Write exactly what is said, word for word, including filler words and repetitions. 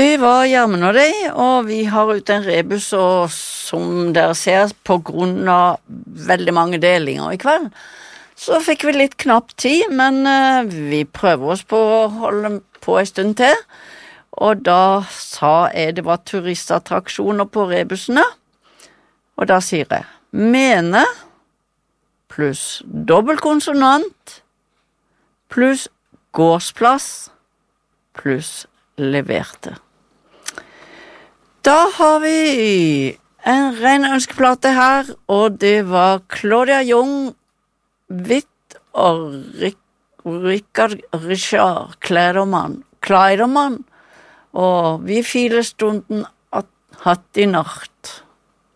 Det var Gjermund og deg, og vi har ute en rebus, og som dere ser, på grunn av veldig mange delinger i kveld, så fikk vi litt knapp tid, men uh, vi prøver oss på å holde på en stund til, og da sa jeg det var turistattraksjoner på rebusene, og da sier jeg mene pluss dobbeltkonsonant pluss gårdsplass pluss leverte. Da har vi en ren ønskeplate her, og det var Claudia Jung, Witt og Richard, Richard Kleidermann, Kleidermann, og vi filer stunden at hatt i natt.